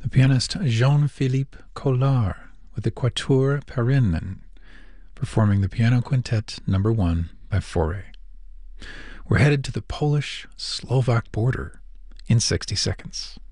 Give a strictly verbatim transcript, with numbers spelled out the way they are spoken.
pianist Jean-Philippe Collard with the Quatuor Perinen, performing the Piano Quintet number one by Fauré. We're headed to the Polish-Slovak border in sixty seconds.